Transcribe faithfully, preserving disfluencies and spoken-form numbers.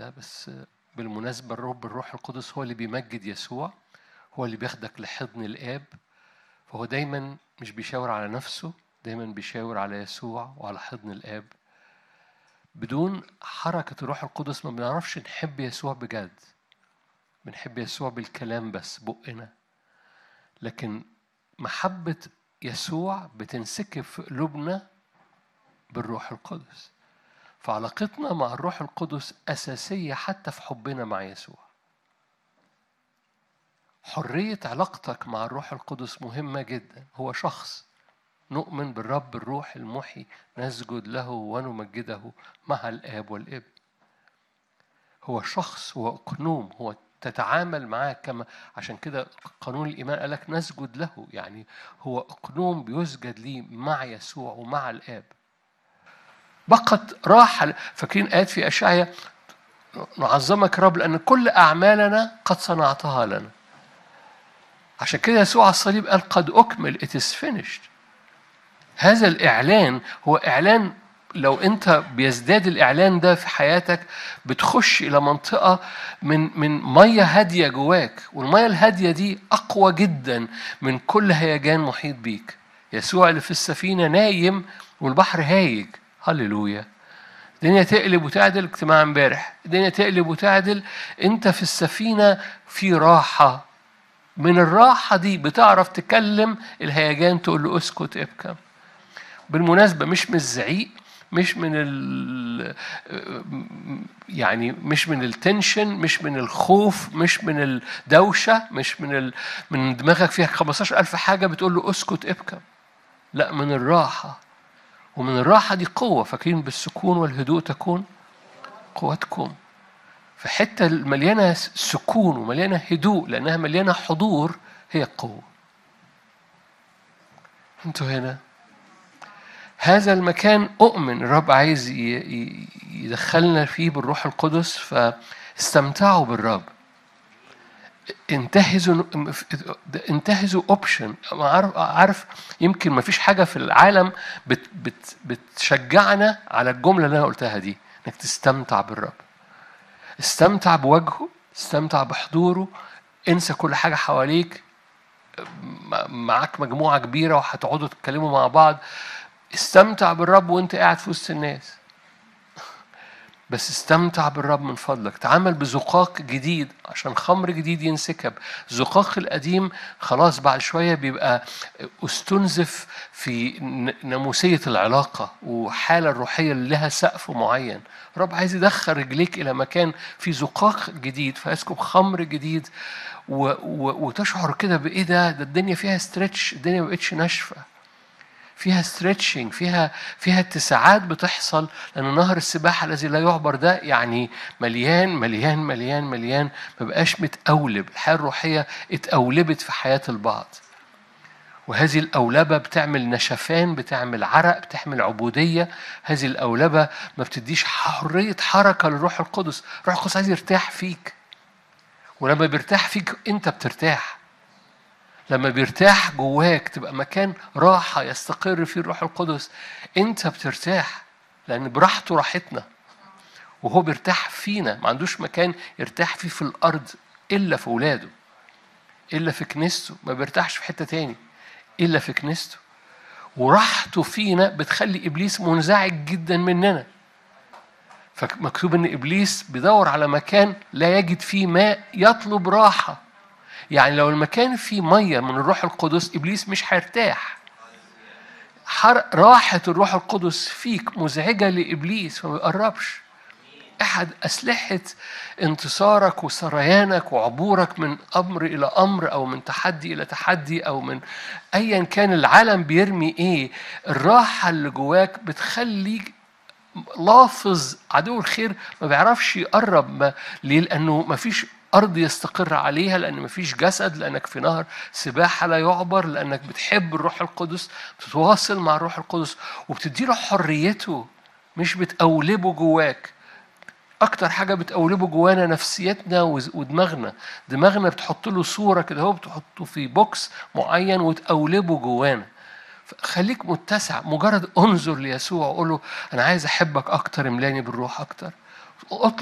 ده، بس بالمناسبة الرب الروح القدس هو اللي بيمجد يسوع، هو اللي بياخدك لحضن الآب. فهو دايما مش بيشاور على نفسه، دايما بيشاور على يسوع وعلى حضن الآب. بدون حركة الروح القدس ما بنعرفش نحب يسوع بجد. بنحب يسوع بالكلام بس بقنا، لكن محبة يسوع بتنسكب في قلوبنا بالروح القدس. فعلاقتنا مع الروح القدس أساسية حتى في حبنا مع يسوع. حرية علاقتك مع الروح القدس مهمة جدا. هو شخص، نؤمن بالرب الروح المحيي، نسجد له ونمجده مع الآب والابن. هو شخص، هو أقنوم، هو تتعامل معاه كما، عشان كده قانون الإيمان قالك نسجد له، يعني هو أقنوم بيسجد ليه مع يسوع ومع الآب. بقت راحة. فاكرين آيات في أشعياء نعظمك رب لأن كل أعمالنا قد صنعتها لنا. عشان كده يسوع على الصليب قال قد أكمل، it is finished. هذا الإعلان هو إعلان. لو أنت بيزداد الإعلان ده في حياتك بتخش إلى منطقة من من مية هادية جواك، والمية الهادية دي أقوى جدا من كل هيجان محيط بيك. يسوع اللي في السفينة نايم والبحر هايج، هللويا. الدنيا تقلب وتعدل، اجتماع امبارح الدنيا تقلب وتعدل، أنت في السفينة في راحة. من الراحة دي بتعرف تكلم الهيجان، تقول له اسكت ابكم. بالمناسبة مش من الزعيق، مش من ال يعني مش من التنشن، مش من الخوف، مش من الدوشة، مش من ال... من دماغك فيها خمستاشر ألف حاجة بتقول له اسكت ابكم. لا، من الراحة. ومن الراحة دي قوة. فاكرين بالسكون والهدوء تكون قوتكم. فحتة مليانة سكون ومليانة هدوء لأنها مليانة حضور هي قوة. انتوا هنا هذا المكان أؤمن الرب عايز يدخلنا فيه بالروح القدس. فاستمتعوا بالرب. انتهزوا انتهزوا اوبشن. عارف يمكن ما فيش حاجة في العالم بت بت بتشجعنا على الجملة اللي أنا قلتها دي، إنك تستمتع بالرب. استمتع بوجهه، استمتع بحضوره، انسى كل حاجة حواليك. معاك مجموعة كبيرة وهتقعدوا تتكلموا مع بعض. استمتع بالرب وانت قاعد في وسط الناس، بس استمتع بالرب من فضلك. تعامل بزقاق جديد عشان خمر جديد ينسكب. الزقاق القديم خلاص بعد شوية بيبقى استنزف في ناموسية العلاقة وحالة الروحية اللي لها سقف معين. الرب عايز يدخل رجليك إلى مكان في زقاق جديد فيسكب خمر جديد و... و... وتشعر كده بإيه ده ده الدنيا فيها ستريتش، الدنيا ما بقتش ناشفة، فيها ستريتشنج، فيها فيها اتساعات بتحصل. لأن نهر السباحة الذي لا يعبر ده يعني مليان مليان مليان مليان، ما بقاش متقولب. الحياة الروحية اتقولبت في حياة البعض، وهذه الأولبة بتعمل نشفان، بتعمل عرق، بتعمل عبودية. هذه الأولبة ما بتديش حرية حركة للروح القدس. الروح القدس عايز يرتاح فيك، ولما بيرتاح فيك أنت بترتاح. لما بيرتاح جواك تبقى مكان راحة يستقر فيه الروح القدس، أنت بترتاح لأن براحته راحتنا، وهو بيرتاح فينا. ما عندوش مكان يرتاح فيه في الأرض إلا في ولاده، إلا في كنيسته. ما بيرتاحش في حتة تاني إلا في كنيسته. وراحته فينا بتخلي إبليس منزعج جدا مننا. فمكتوب إن إبليس بيدور على مكان لا يجد فيه ماء يطلب راحة. يعني لو المكان فيه مية من الروح القدس إبليس مش هيرتاح. راحة الروح القدس فيك مزعجة لإبليس فما يقربش. أحد أسلحة انتصارك وسريانك وعبورك من أمر إلى أمر، أو من تحدي إلى تحدي، أو من أيا كان العالم بيرمي إيه، الراحة اللي جواك بتخليك لافظ عدو الخير ما بيعرفش يقرب. ما ليه؟ لأنه ما فيش أرض يستقر عليها، لأن ما فيش جسد، لأنك في نهر سباحة لا يعبر، لأنك بتحب الروح القدس، بتتواصل مع الروح القدس وبتديله حريته، مش بتقولبه جواك. أكتر حاجة بتقولبه جوانا نفسيتنا ودماغنا. دماغنا بتحط له صورة كده، هو بتحطه في بوكس معين وتقولبه جوانا. خليك متسع، مجرد انظر ليسوع وقول له أنا عايز أحبك أكتر، املاني بالروح أكتر.